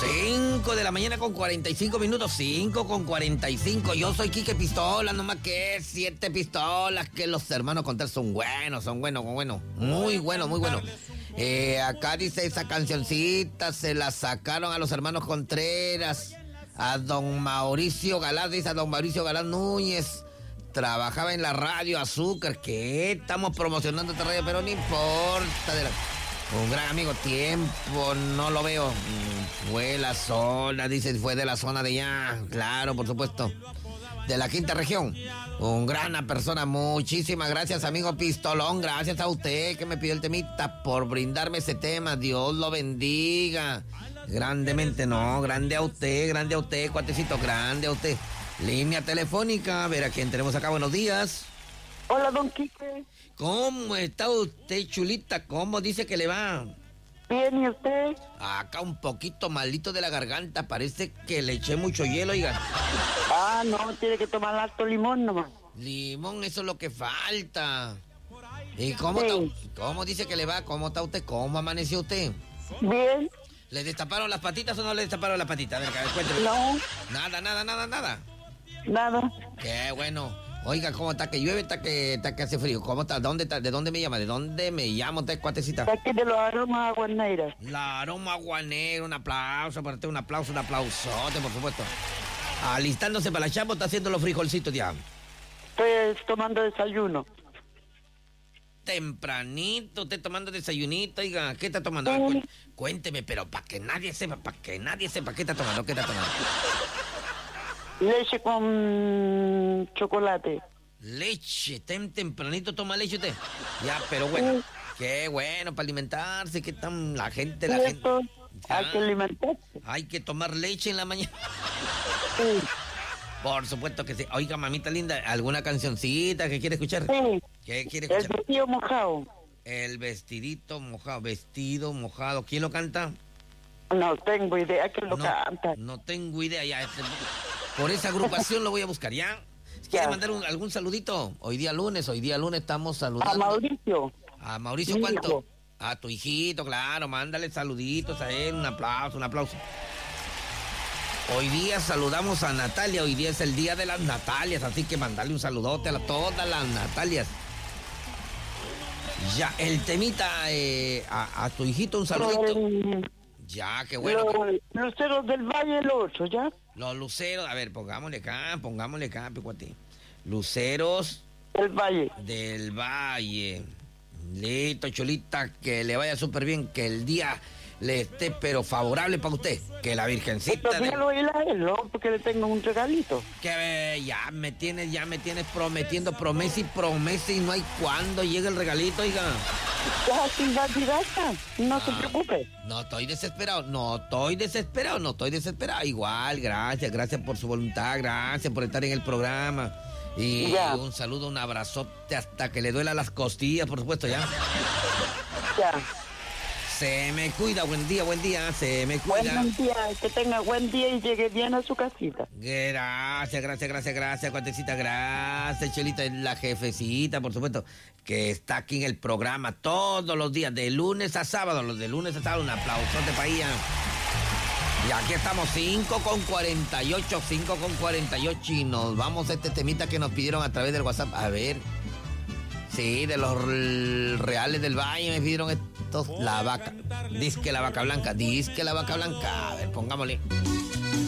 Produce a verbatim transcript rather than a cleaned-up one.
cinco de la mañana con cuarenta y cinco minutos, cinco con cuarenta y cinco. Yo soy Quique Pistola, nomás que siete pistolas, que los hermanos Contreras son buenos, son buenos, buenos, muy buenos, muy buenos. Eh, acá dice esa cancioncita, se la sacaron a los hermanos Contreras, a don Mauricio Galán, dice a don Mauricio Galán Núñez. Trabajaba en la radio Azúcar, que estamos promocionando esta radio, pero no importa. De la... Un gran amigo, tiempo, no lo veo. Fue la zona, dice, fue de la zona de allá, claro, por supuesto. De la quinta región. Un gran persona, muchísimas gracias, amigo Pistolón. Gracias a usted que me pidió el temita por brindarme ese tema. Dios lo bendiga. Grandemente, no, grande a usted, grande a usted, cuatecito, grande a usted. Línea telefónica, a ver a quién tenemos acá, buenos días. Hola, don Quique. ¿Cómo está usted, chulita? ¿Cómo dice que le va? Bien, ¿y usted? Acá un poquito malito de la garganta, parece que le eché mucho hielo, oiga. Ah, no, tiene que tomar alto limón nomás. Limón, eso es lo que falta. ¿Y cómo, Sí. está, cómo dice que le va? ¿Cómo está usted? ¿Cómo amaneció usted? Bien. ¿Le destaparon las patitas o no le destaparon las patitas? A ver, a ver, cuénteme. No, Nada, nada, nada, nada. nada. Qué bueno. Oiga, ¿cómo está que llueve? ¿Está que, está que hace frío? ¿Cómo está? ¿Dónde está? ¿De dónde me llama? ¿De dónde me llama usted, cuatecita? De aquí de los aromas aguaneiras. La aroma aguanero, un aplauso para usted, un aplauso, un aplausote, por supuesto. Alistándose para la chamba, está haciendo los frijolcitos ya. Estoy tomando desayuno. Tempranito, usted tomando desayunito, oiga, ¿qué está tomando? Sí. A ver, cu- cuénteme, pero para que nadie sepa, para que nadie sepa, ¿qué está tomando? ¿Qué está tomando? Leche con chocolate. Leche, tem tempranito toma leche usted. Ya, pero bueno, Sí. qué bueno para alimentarse, qué tan la gente, la Cierto, gente. hay Ah, que alimentarse. hay que tomar leche en la mañana. Sí, Por supuesto que sí. Oiga, mamita linda, ¿alguna cancioncita que quiere escuchar? sí. ¿Qué quiere El escuchar? vestido mojado. El vestidito mojado, vestido mojado. ¿Quién lo canta? No tengo idea quién lo no, canta. no tengo idea ya. este, por esa agrupación lo voy a buscar, ¿ya? ¿Quiere Ya. mandar un- algún saludito? Hoy día lunes, hoy día lunes estamos A saludando. Mauricio. A Mauricio, Mi ¿cuánto? hijo. A tu hijito, claro, mándale saluditos a él, un aplauso, un aplauso. Hoy día saludamos a Natalia, hoy día es el día de las Natalias, así que mandarle un saludote a la- todas las Natalias. Ya, el temita, eh, a, a tu hijito un saludito. El- Ya, qué bueno. que- Los luceros del Valle, el ocho, ¿ya? Los luceros, a ver, pongámosle acá, pongámosle acá, picuate. Luceros El Valle. del Valle. Listo, chulita, que le vaya súper bien, que el día le esté pero favorable para usted. Que la Virgencita Estos días de- lo voy a ir a él, ¿no? Porque le tengo un regalito. que eh, ya me tienes, ya me tienes prometiendo promesa y promesa y no hay cuándo llega el regalito, oiga. Ya, sin la pirata. No se Ah, preocupe. No estoy desesperado, no estoy desesperado, no estoy desesperado. Igual, gracias, gracias por su voluntad, gracias por estar en el programa. Y Ya. un saludo, un abrazote hasta que le duela las costillas, por supuesto, ya. Ya. Se me cuida, buen día, buen día, se me cuida. Buen día, que tenga buen día y llegue bien a su casita. Gracias, gracias, gracias, gracias, cuatecita, gracias, Chelita, la jefecita, por supuesto, que está aquí en el programa todos los días, de lunes a sábado, los de lunes a sábado, un aplausote para ella. Y aquí estamos, cinco con cuarenta y ocho, cinco con cuarenta y ocho, y nos vamos a este temita que nos pidieron a través del WhatsApp. A ver, sí, de los r- reales del Valle me pidieron estos, la vaca, disque la vaca blanca, disque la vaca blanca, a ver, pongámosle.